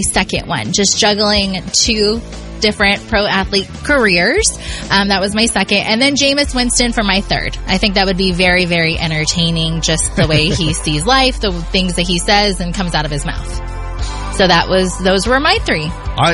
second one, just juggling two different pro athlete careers. That was my second. And then Jameis Winston for my third. I think that would be very, very entertaining, just the way he sees life, the things that he says and comes out of his mouth. So those were my three.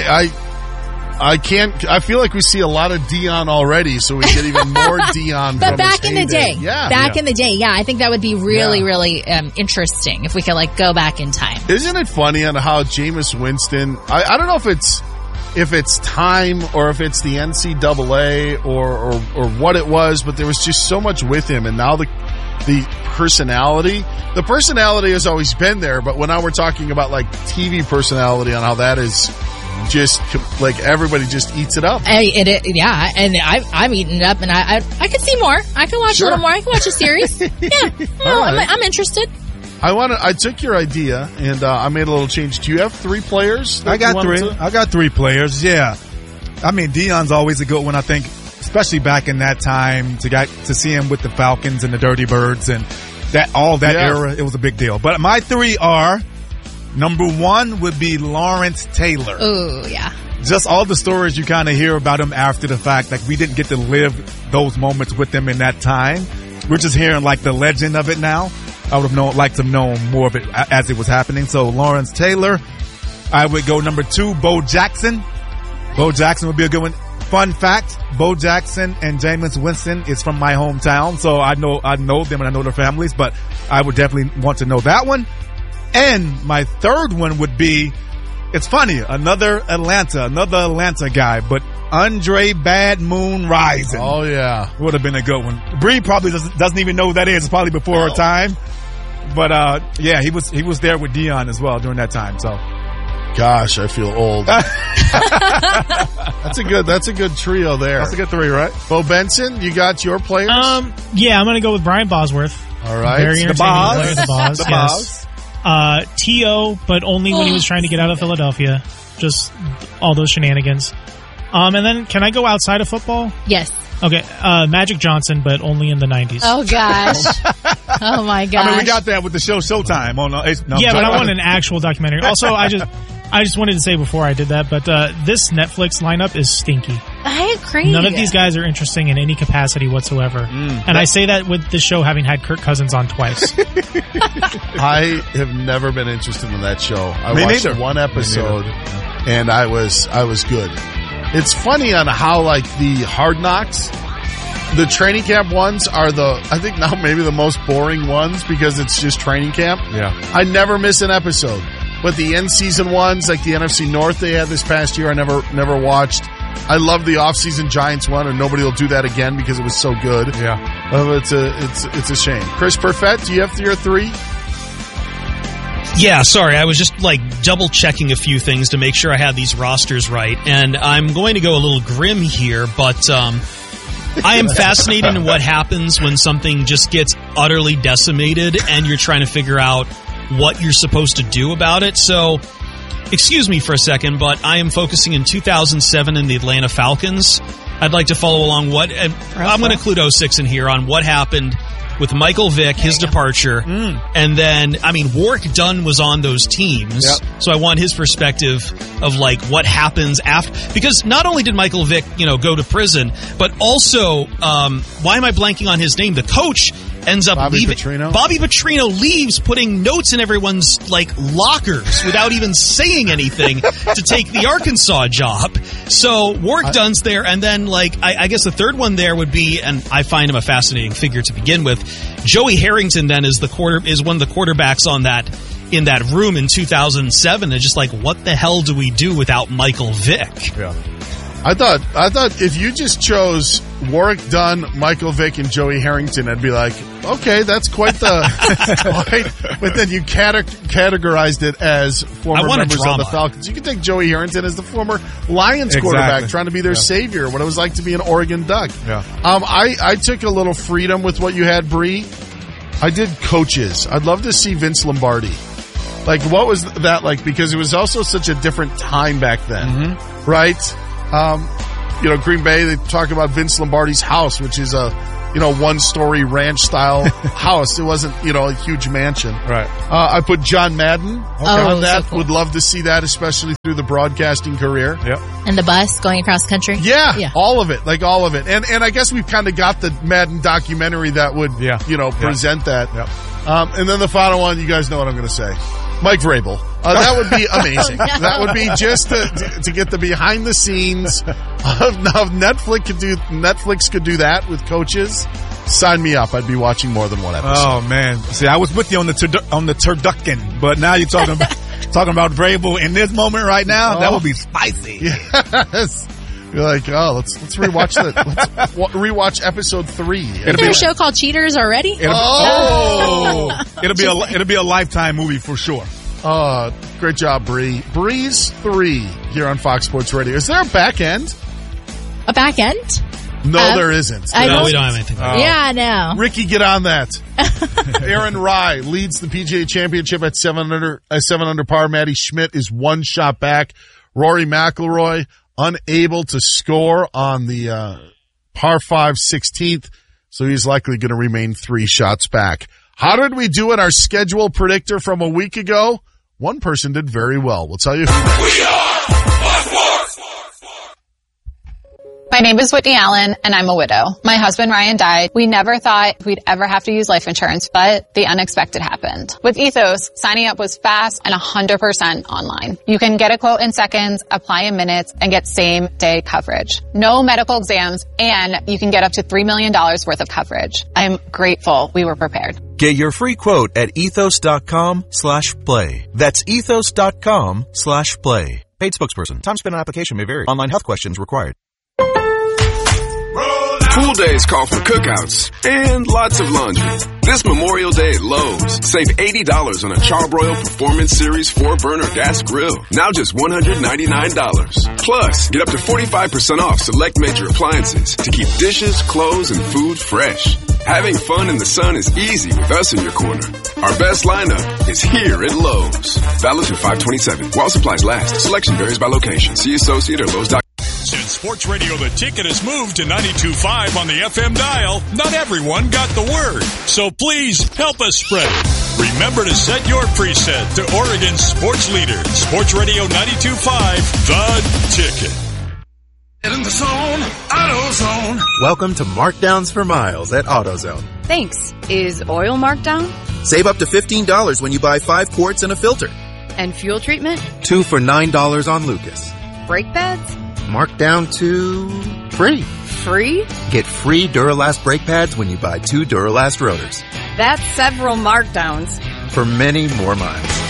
I feel like we see a lot of Deion already, so we get even more Deion. But back in the day, in the day, I think that would be really, really interesting if we could go back in time. Isn't it funny on how Jameis Winston? I don't know if it's time or if it's the NCAA or what it was, but there was just so much with him, and now the personality has always been there, but when now we're talking about TV personality on how that is just everybody just eats it up. And I'm eating it up, and I could see more. I could watch a little more. I could watch a series. I'm interested. I took your idea and I made a little change. Do you have three players? I got three players. Yeah, I mean Deion's always a good one. I think, especially back in that time, to see him with the Falcons and the Dirty Birds and that era, it was a big deal. But my three are, number one would be Lawrence Taylor. Oh yeah. Just all the stories you kind of hear about him after the fact. We didn't get to live those moments with him in that time. We're just hearing the legend of it now. I would have liked to know more of it as it was happening. So Lawrence Taylor. I would go number two, Bo Jackson. Bo Jackson would be a good one. Fun fact, Bo Jackson and Jameis Winston is from my hometown, so I know them and I know their families, but I would definitely want to know that one. And my third one would be, it's funny, another Atlanta guy, but Andre Bad Moon Rising. Oh yeah. Would have been a good one. Bree probably doesn't even know who that is. It's probably before her time. But he was there with Deion as well during that time, so. Gosh, I feel old. That's a good trio there. That's a good three, right? Bo Benson, you got your players? Yeah, I'm going to go with Brian Bosworth. All right. Very entertaining player, the Boz. The Boz. T.O., but only when he was trying to get out of Philadelphia. Just all those shenanigans. And then, can I go outside of football? Yes. Okay, Magic Johnson, but only in the 90s. Oh, gosh. Oh, my gosh. I mean, we got that with the show Showtime. But I want an actual documentary. Also, I just wanted to say before I did that, but this Netflix lineup is stinky. I agree. None of these guys are interesting in any capacity whatsoever. And I say that with this show having had Kirk Cousins on twice. I have never been interested in that show. I watched one episode, and I was good. It's funny on how the Hard Knocks, the training camp ones are I think now maybe the most boring ones because it's just training camp. Yeah. I never miss an episode. But the end season ones, like the NFC North they had this past year, I never watched. I love the off-season Giants one, and nobody will do that again because it was so good. Yeah. It's a shame. Chris Perfett, do you have your three? Yeah, sorry, I was just double checking a few things to make sure I had these rosters right, and I'm going to go a little grim here, but I am fascinated in what happens when something just gets utterly decimated and you're trying to figure out what you're supposed to do about it. So, excuse me for a second, but I am focusing in 2007 in the Atlanta Falcons. I'd like to follow along I'm going to include 06 in here on what happened with Michael Vick, his departure, and then, Warwick Dunn was on those teams, so I want his perspective of, what happens after, because not only did Michael Vick, go to prison, but also, why am I blanking on his name? The coach ends up leaving. Petrino? Bobby Petrino leaves, putting notes in everyone's, lockers without even saying anything to take the Arkansas job. So, Warwick Dunn's there, and then, I guess the third one there would be, and I find him a fascinating figure to begin with, Joey Harrington then is one of the quarterbacks in that room in 2007, and just what the hell do we do without Michael Vick? Yeah. I thought if you just chose Warwick Dunn, Michael Vick, and Joey Harrington, I'd be like, okay, that's quite the. But then you categorized it as former members of the Falcons. You could take Joey Harrington as the former Lions quarterback, trying to be their savior. What it was like to be an Oregon Duck. Yeah. I took a little freedom with what you had, Bree. I did coaches. I'd love to see Vince Lombardi. What was that like? Because it was also such a different time back then, right? Green Bay, they talk about Vince Lombardi's house, which is a one-story ranch-style house. It wasn't, a huge mansion. Right. I put John Madden on that. So cool. Would love to see that, especially through the broadcasting career. Yep. And the bus going across country. Yeah, all of it, all of it. And I guess we've kind of got the Madden documentary that would, present that. Yep. And then the final one, you guys know what I'm going to say. Mike Vrabel. That would be amazing. That would be just to get the behind the scenes of Netflix could do that with coaches. Sign me up. I'd be watching more than one episode. Oh man. See, I was with you on the turducken, but now you're talking about Vrabel in this moment right now. That would be spicy. Yes. You're like, let's rewatch that. Let's rewatch episode 3. Is there a show called Cheaters already? It'll be a Lifetime movie for sure. Great job, Bree. Breeze 3 here on Fox Sports Radio. Is there a back end? A back end? No, there isn't. No, we don't have anything. Yeah, no. Ricky, get on that. Aaron Rai leads the PGA Championship at 7 under par. Matty Schmidt is 1 shot back. Rory McIlroy unable to score on the par 5 16th, so he's likely going to remain 3 shots back. How did we do in our schedule predictor from a week ago? One person did very well. We'll tell you who. We are Fox Sports! My name is Whitney Allen, and I'm a widow. My husband, Ryan, died. We never thought we'd ever have to use life insurance, but the unexpected happened. With Ethos, signing up was fast and 100% online. You can get a quote in seconds, apply in minutes, and get same-day coverage. No medical exams, and you can get up to $3 million worth of coverage. I'm grateful we were prepared. Get your free quote at ethos.com/play. That's ethos.com/play. Paid spokesperson. Time spent on application may vary. Online health questions required. Pool days call for cookouts and lots of laundry. This Memorial Day at Lowe's, save $80 on a Charbroil Performance Series 4-burner gas grill. Now just $199. Plus, get up to 45% off select major appliances to keep dishes, clothes, and food fresh. Having fun in the sun is easy with us in your corner. Our best lineup is here at Lowe's. Valid through 5/27. While supplies last. Selection varies by location. See associate or Lowe's.com. Since Sports Radio The Ticket has moved to 92.5 on the FM dial, not everyone got the word. So please help us spread it. Remember to set your preset to Oregon's sports leader, Sports Radio 92.5, The Ticket. Get in the zone, AutoZone. Welcome to Markdowns for Miles at AutoZone. Thanks. Is oil marked down? Save up to $15 when you buy 5 quarts and a filter. And fuel treatment? 2 for $9 on Lucas. Brake pads? Marked down to free. Free? Get free Duralast brake pads when you buy 2 Duralast rotors. That's several markdowns. For many more miles.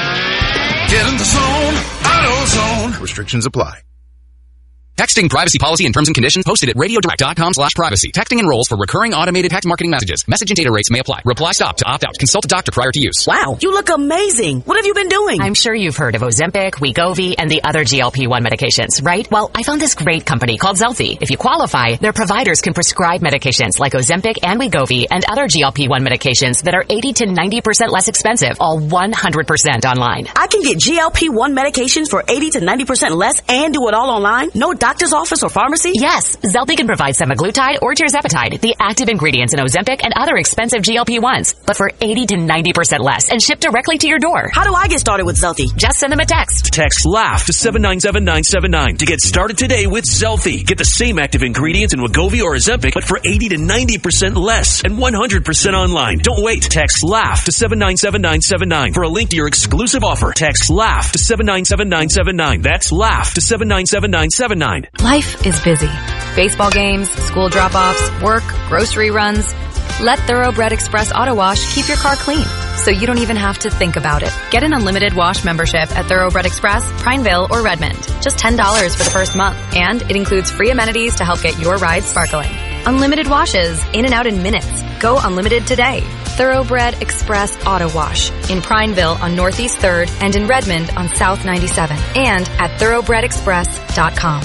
Get in the zone, AutoZone. Restrictions apply. Texting privacy policy and terms and conditions posted at radiodirect.com/privacy. Texting enrolls for recurring automated text marketing messages. Message and data rates may apply. Reply stop to opt out. Consult a doctor prior to use. Wow, you look amazing. What have you been doing? I'm sure you've heard of Ozempic, Wegovy, and the other GLP-1 medications, right? Well, I found this great company called Zelfie. If you qualify, their providers can prescribe medications like Ozempic and Wegovy and other GLP-1 medications that are 80 to 90% less expensive, all 100% online. I can get GLP-1 medications for 80 to 90% less and do it all online? No doctor's office or pharmacy? Yes, Zelfie can provide semaglutide or tirzepatide, the active ingredients in Ozempic and other expensive GLP-1s, but for 80 to 90% less and shipped directly to your door. How do I get started with Zelfie? Just send them a text. Text LAUGH to 797979 to get started today with Zelfie. Get the same active ingredients in Wegovy or Ozempic, but for 80 to 90% less and 100% online. Don't wait. Text LAUGH to 797979 for a link to your exclusive offer. Text LAUGH to 797979. That's LAUGH to 797979. Life is busy. Baseball games, school drop-offs, work, grocery runs. Let Thoroughbred Express Auto Wash keep your car clean, so you don't even have to think about it. Get an unlimited wash membership at Thoroughbred Express, Prineville, or Redmond. Just $10 for the first month, and it includes free amenities to help get your ride sparkling. Unlimited washes, in and out in minutes. Go unlimited today. Thoroughbred Express Auto Wash in Prineville on Northeast 3rd and in Redmond on South 97 and at thoroughbredexpress.com.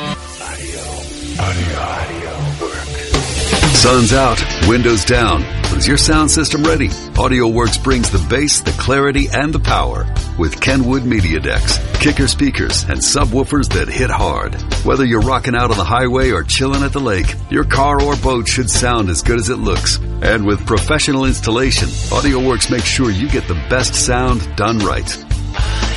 Sun's out, windows down. Is your sound system ready? AudioWorks brings the bass, the clarity, and the power with Kenwood Media Decks, kicker speakers, and subwoofers that hit hard. Whether you're rocking out on the highway or chilling at the lake, your car or boat should sound as good as it looks. And with professional installation, AudioWorks makes sure you get the best sound done right.